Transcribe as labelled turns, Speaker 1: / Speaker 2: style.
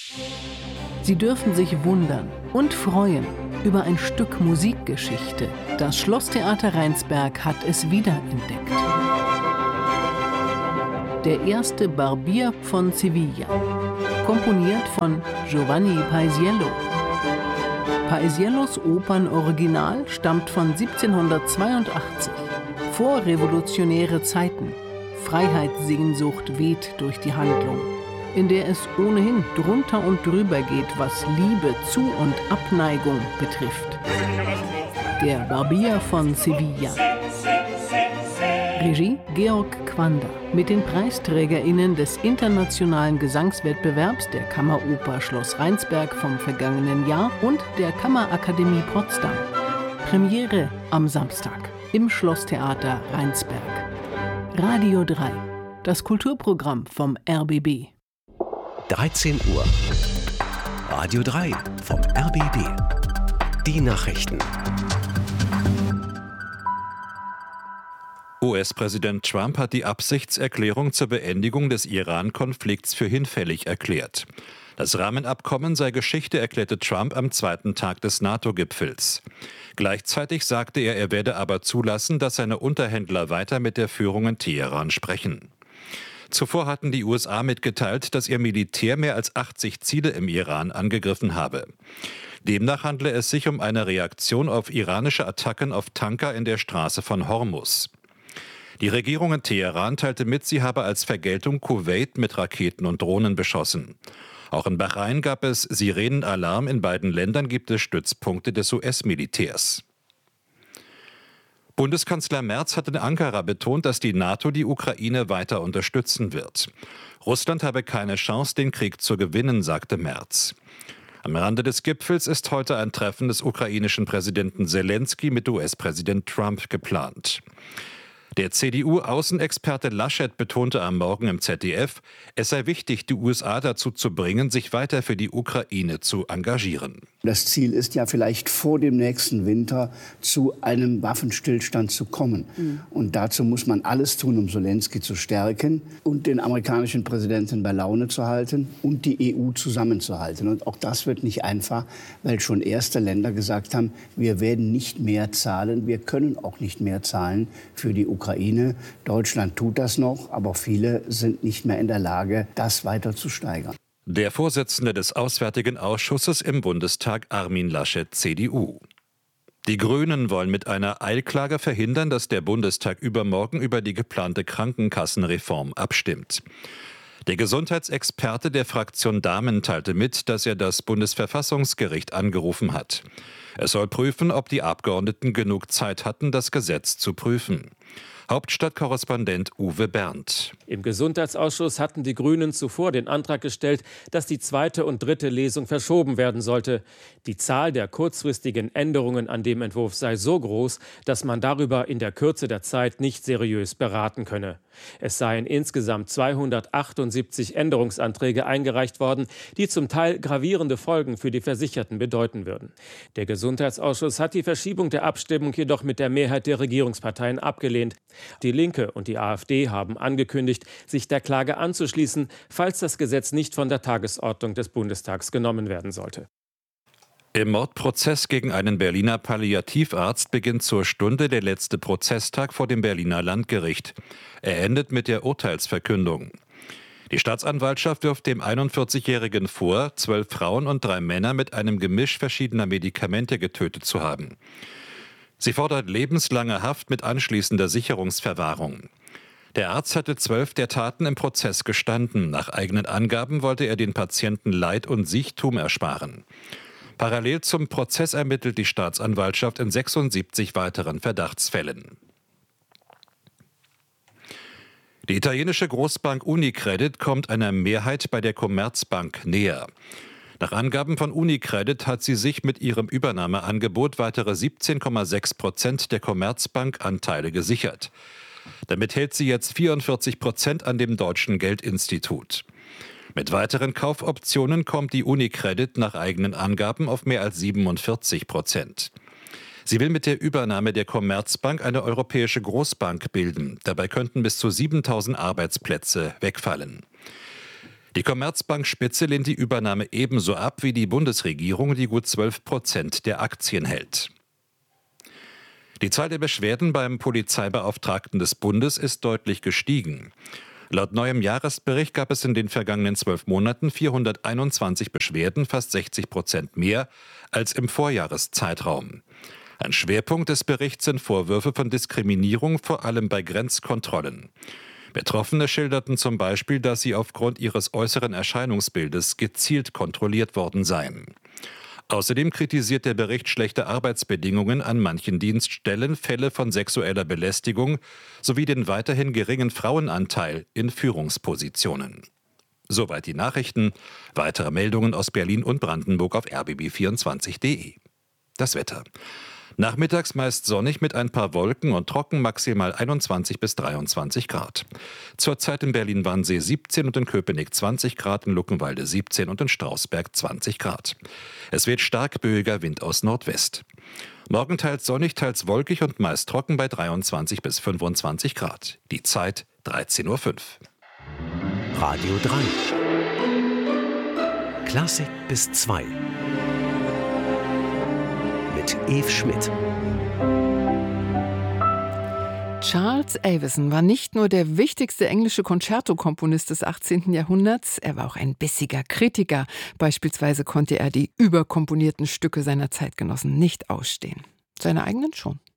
Speaker 1: Sie dürfen sich wundern und freuen über ein Stück Musikgeschichte. Das Schlosstheater Rheinsberg hat es wiederentdeckt. Der erste Barbier von Sevilla, komponiert von Giovanni Paisiello. Paisiellos Opernoriginal stammt von 1782. Vorrevolutionäre Zeiten. Freiheitssehnsucht weht durch die Handlung, in der es ohnehin drunter und drüber geht, was Liebe, Zu- und Abneigung betrifft. Der Barbier von Sevilla. Regie Georg Quander mit den PreisträgerInnen des internationalen Gesangswettbewerbs der Kammeroper Schloss Rheinsberg vom vergangenen Jahr und der Kammerakademie Potsdam. Premiere am Samstag im Schlosstheater Rheinsberg. Radio 3, das Kulturprogramm vom RBB.
Speaker 2: 13 Uhr. Radio 3 vom RBB. Die Nachrichten.
Speaker 3: US-Präsident Trump hat die Absichtserklärung zur Beendigung des Iran-Konflikts für hinfällig erklärt. Das Rahmenabkommen sei Geschichte, erklärte Trump am zweiten Tag des NATO-Gipfels. Gleichzeitig sagte er, er werde aber zulassen, dass seine Unterhändler weiter mit der Führung in Teheran sprechen. Zuvor hatten die USA mitgeteilt, dass ihr Militär mehr als 80 Ziele im Iran angegriffen habe. Demnach handle es sich um eine Reaktion auf iranische Attacken auf Tanker in der Straße von Hormuz. Die Regierung in Teheran teilte mit, sie habe als Vergeltung Kuwait mit Raketen und Drohnen beschossen. Auch in Bahrain gab es Sirenenalarm, in beiden Ländern gibt es Stützpunkte des US-Militärs. Bundeskanzler Merz hat in Ankara betont, dass die NATO die Ukraine weiter unterstützen wird. Russland habe keine Chance, den Krieg zu gewinnen, sagte Merz. Am Rande des Gipfels ist heute ein Treffen des ukrainischen Präsidenten Selenskyj mit US-Präsident Trump geplant. Der CDU-Außenexperte Laschet betonte am Morgen im ZDF, es sei wichtig, die USA dazu zu bringen, sich weiter für die Ukraine zu engagieren.
Speaker 4: Das Ziel ist ja vielleicht vor dem nächsten Winter zu einem Waffenstillstand zu kommen. Und dazu muss man alles tun, um Selenskyj zu stärken und den amerikanischen Präsidenten bei Laune zu halten und die EU zusammenzuhalten. Und auch das wird nicht einfach, weil schon erste Länder gesagt haben, wir werden nicht mehr zahlen, wir können auch nicht mehr zahlen für die Ukraine. Deutschland tut das noch, aber viele sind nicht mehr in der Lage, das weiter zu steigern.
Speaker 3: Der Vorsitzende des Auswärtigen Ausschusses im Bundestag, Armin Laschet, CDU. Die Grünen wollen mit einer Eilklage verhindern, dass der Bundestag übermorgen über die geplante Krankenkassenreform abstimmt. Der Gesundheitsexperte der Fraktion Damen teilte mit, dass er das Bundesverfassungsgericht angerufen hat. Es soll prüfen, ob die Abgeordneten genug Zeit hatten, das Gesetz zu prüfen. Hauptstadtkorrespondent Uwe Berndt.
Speaker 5: Im Gesundheitsausschuss hatten die Grünen zuvor den Antrag gestellt, dass die zweite und dritte Lesung verschoben werden sollte. Die Zahl der kurzfristigen Änderungen an dem Entwurf sei so groß, dass man darüber in der Kürze der Zeit nicht seriös beraten könne. Es seien insgesamt 278 Änderungsanträge eingereicht worden, die zum Teil gravierende Folgen für die Versicherten bedeuten würden. Der Gesundheitsausschuss hat die Verschiebung der Abstimmung jedoch mit der Mehrheit der Regierungsparteien abgelehnt. Die Linke und die AfD haben angekündigt, sich der Klage anzuschließen, falls das Gesetz nicht von der Tagesordnung des Bundestags genommen werden sollte.
Speaker 3: Im Mordprozess gegen einen Berliner Palliativarzt beginnt zur Stunde der letzte Prozesstag vor dem Berliner Landgericht. Er endet mit der Urteilsverkündung. Die Staatsanwaltschaft wirft dem 41-Jährigen vor, 12 Frauen und 3 Männer mit einem Gemisch verschiedener Medikamente getötet zu haben. Sie fordert lebenslange Haft mit anschließender Sicherungsverwahrung. Der Arzt hatte 12 der Taten im Prozess gestanden. Nach eigenen Angaben wollte er den Patienten Leid und Siechtum ersparen. Parallel zum Prozess ermittelt die Staatsanwaltschaft in 76 weiteren Verdachtsfällen. Die italienische Großbank Unicredit kommt einer Mehrheit bei der Commerzbank näher. Nach Angaben von Unicredit hat sie sich mit ihrem Übernahmeangebot weitere 17,6% der Commerzbank-Anteile gesichert. Damit hält sie jetzt 44% an dem Deutschen Geldinstitut. Mit weiteren Kaufoptionen kommt die Unicredit nach eigenen Angaben auf mehr als 47%. Sie will mit der Übernahme der Commerzbank eine europäische Großbank bilden. Dabei könnten bis zu 7.000 Arbeitsplätze wegfallen. Die Commerzbank-Spitze lehnt die Übernahme ebenso ab wie die Bundesregierung, die gut 12% der Aktien hält. Die Zahl der Beschwerden beim Polizeibeauftragten des Bundes ist deutlich gestiegen. Laut neuem Jahresbericht gab es in den vergangenen 12 Monaten 421 Beschwerden, fast 60% mehr als im Vorjahreszeitraum. Ein Schwerpunkt des Berichts sind Vorwürfe von Diskriminierung, vor allem bei Grenzkontrollen. Betroffene schilderten zum Beispiel, dass sie aufgrund ihres äußeren Erscheinungsbildes gezielt kontrolliert worden seien. Außerdem kritisiert der Bericht schlechte Arbeitsbedingungen an manchen Dienststellen, Fälle von sexueller Belästigung sowie den weiterhin geringen Frauenanteil in Führungspositionen. Soweit die Nachrichten. Weitere Meldungen aus Berlin und Brandenburg auf rbb24.de. Das Wetter. Nachmittags meist sonnig mit ein paar Wolken und trocken, maximal 21 bis 23 Grad. Zurzeit in Berlin-Wannsee 17 und in Köpenick 20 Grad, in Luckenwalde 17 und in Strausberg 20 Grad. Es weht stark böiger Wind aus Nordwest. Morgen teils sonnig, teils wolkig und meist trocken bei 23 bis 25 Grad. Die Zeit 13:05 Uhr.
Speaker 2: Radio 3. Klassik bis 2. Mit Eve Schmidt.
Speaker 6: Charles Avison war nicht nur der wichtigste englische Concerto-Komponist des 18. Jahrhunderts, er war auch ein bissiger Kritiker. Beispielsweise konnte er die überkomponierten Stücke seiner Zeitgenossen nicht ausstehen. Seine eigenen schon.